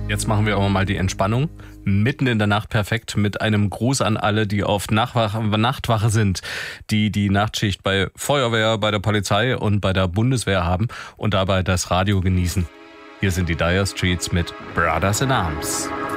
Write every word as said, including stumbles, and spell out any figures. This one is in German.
Jetzt machen wir aber mal die Entspannung. Mitten in der Nacht perfekt mit einem Gruß an alle, die auf Nachtwache, Nachtwache sind, die die Nachtschicht bei Feuerwehr, bei der Polizei und bei der Bundeswehr haben und dabei das Radio genießen. Hier sind die Dire Straits mit Brothers in Arms.